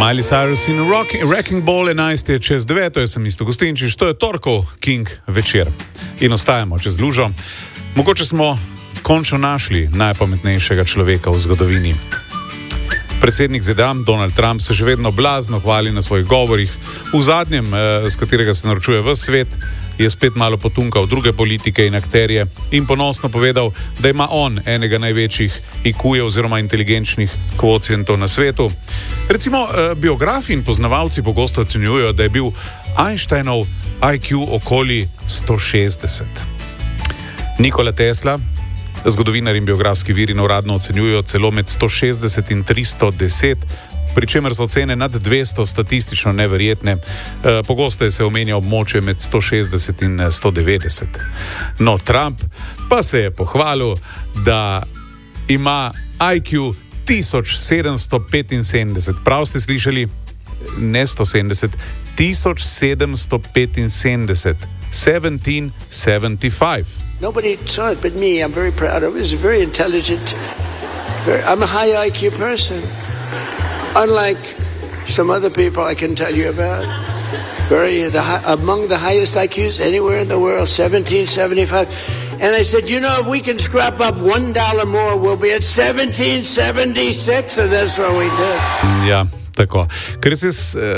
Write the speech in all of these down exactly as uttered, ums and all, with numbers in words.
Miley Cyrus in Rock, Wrecking Ball, enajst je čez devet, jaz sem Isto Gostinčič, to je torkov King večer. In ostajamo čez lužo. Mogoče smo končno našli najpametnejšega človeka v zgodovini. Predsednik Z D A Donald Trump se še vedno blazno hvali na svojih govorih. V zadnjem, eh, z katerega se naročuje ves svet, je spet malo potunkal druge politike in akterje in ponosno povedal, da ima on enega največjih I Q-jev oziroma inteligenčnih kvocientov na svetu. Recimo, eh, biografi in poznavalci pogosto ocenjujejo, da je bil Einsteinov I Q okoli sto šestdeset. Nikola Tesla, zgodovinar in biografski viri uradno ocenjujejo celo med sto šestdeset in tristo deset, pri čemer so ocene nad dvesto statistično neverjetne. E, pogosteje se omenja območje med sto šestdeset in sto devetdeset. No, Trump pa se je pohvalil, da ima I Q tisoč sedemsto petinsedemdeset. Prav ste slišali? Ne sto sedemdeset, tisoč sedemsto petinsedemdeset. sedemsto sedemdeset pet. Nobody saw it but me. I'm very proud of it. He's very intelligent. Very, I'm a high I Q person. Unlike some other people I can tell you about. Very the, among the highest I Qs anywhere in the world, seventeen seventy-five. And I said, you know, if we can scrap up one dollar more, we'll be at seventeen seventy-six, and that's what we did. Ja, tako. Ker se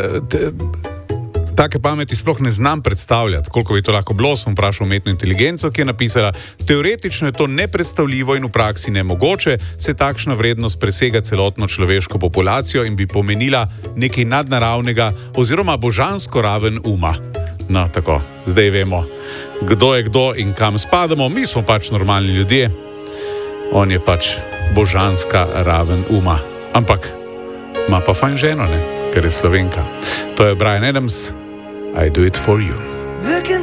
take pameti sploh ne znam predstavljati, koliko bi to lahko bilo, sem vprašal umetno inteligenco, ki je napisala, teoretično je to nepredstavljivo in v praksi nemogoče, se takšna vrednost presega celotno človeško populacijo in bi pomenila nekaj nadnaravnega oziroma božansko raven uma. No, tako, zdaj vemo, kdo je kdo in kam spadamo, mi smo pač normalni ljudje, on je pač božanska raven uma. Ampak, ima pa fajn ženo, ne? Ker je Slovenka. To je Bryan Adams, I Do It For You.